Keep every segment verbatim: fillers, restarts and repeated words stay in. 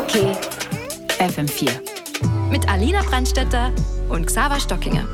Okay, F M vier. Mit Alina Brandstätter und Xaver Stockinger.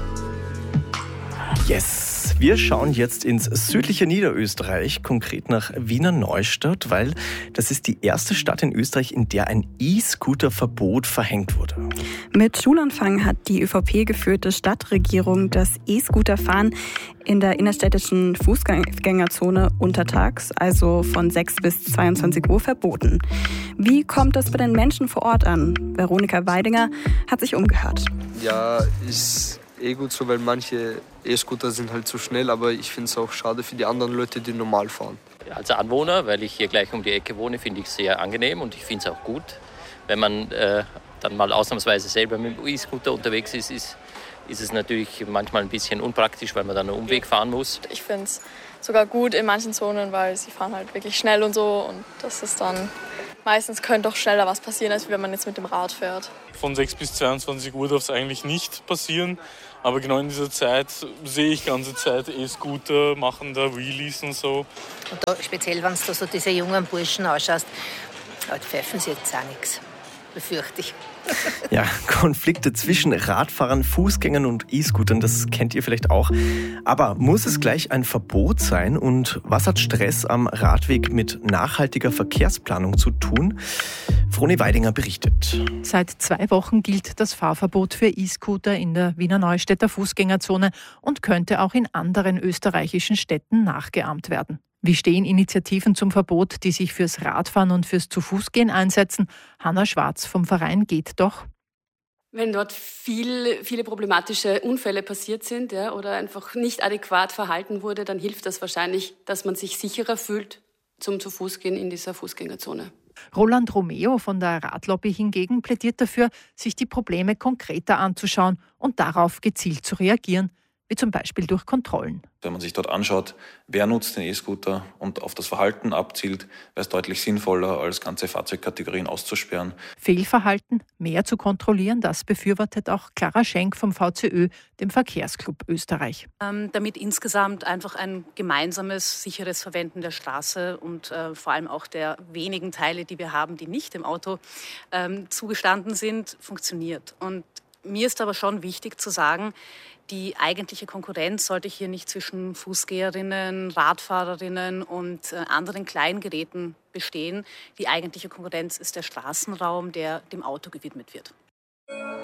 Yes! Wir schauen jetzt ins südliche Niederösterreich, konkret nach Wiener Neustadt, weil das ist die erste Stadt in Österreich, in der ein E-Scooter-Verbot verhängt wurde. Mit Schulanfang hat die ÖVP geführte Stadtregierung das E-Scooter-Fahren in der innerstädtischen Fußgängerzone untertags, also von sechs bis zweiundzwanzig Uhr, verboten. Wie kommt das bei den Menschen vor Ort an? Veronika Weidinger hat sich umgehört. Ja, ist eh gut so, weil manche E-Scooter sind halt zu schnell, aber ich finde es auch schade für die anderen Leute, die normal fahren. Als Anwohner, weil ich hier gleich um die Ecke wohne, finde ich es sehr angenehm und ich finde es auch gut. Wenn man äh, dann mal ausnahmsweise selber mit dem E-Scooter unterwegs ist, ist, ist es natürlich manchmal ein bisschen unpraktisch, weil man dann einen Umweg fahren muss. Ich finde es sogar gut in manchen Zonen, weil sie fahren halt wirklich schnell und so und das ist dann... Meistens könnte doch schneller was passieren, als wenn man jetzt mit dem Rad fährt. Von sechs bis zweiundzwanzig Uhr darf es eigentlich nicht passieren. Aber genau in dieser Zeit sehe ich die ganze Zeit E-Scooter machen da Wheelies und so. Und da, speziell, wenn du so diese jungen Burschen anschaust, halt pfeifen sie jetzt auch nichts. Befürchte ich. Ja, Konflikte zwischen Radfahrern, Fußgängern und E-Scootern, das kennt ihr vielleicht auch. Aber muss es gleich ein Verbot sein? Und was hat Stress am Radweg mit nachhaltiger Verkehrsplanung zu tun? Froni Weidinger berichtet. Seit zwei Wochen gilt das Fahrverbot für E-Scooter in der Wiener Neustädter Fußgängerzone und könnte auch in anderen österreichischen Städten nachgeahmt werden. Wie stehen Initiativen zum Verbot, die sich fürs Radfahren und fürs Zu-Fuß-Gehen einsetzen? Hanna Schwarz vom Verein Geht doch. Wenn dort viel, viele problematische Unfälle passiert sind, ja, oder einfach nicht adäquat verhalten wurde, dann hilft das wahrscheinlich, dass man sich sicherer fühlt zum Zu-Fuß-Gehen in dieser Fußgängerzone. Roland Romeo von der Radlobby hingegen plädiert dafür, sich die Probleme konkreter anzuschauen und darauf gezielt zu reagieren, wie zum Beispiel durch Kontrollen. Wenn man sich dort anschaut, wer nutzt den E-Scooter und auf das Verhalten abzielt, wäre es deutlich sinnvoller, als ganze Fahrzeugkategorien auszusperren. Fehlverhalten mehr zu kontrollieren, das befürwortet auch Clara Schenk vom V C Ö, dem Verkehrsclub Österreich. Ähm, damit insgesamt einfach ein gemeinsames, sicheres Verwenden der Straße und äh, vor allem auch der wenigen Teile, die wir haben, die nicht im Auto ähm, zugestanden sind, funktioniert. Und mir ist aber schon wichtig zu sagen, die eigentliche Konkurrenz sollte hier nicht zwischen Fußgängerinnen, Radfahrerinnen und äh, anderen Kleingeräten bestehen. Die eigentliche Konkurrenz ist der Straßenraum, der dem Auto gewidmet wird.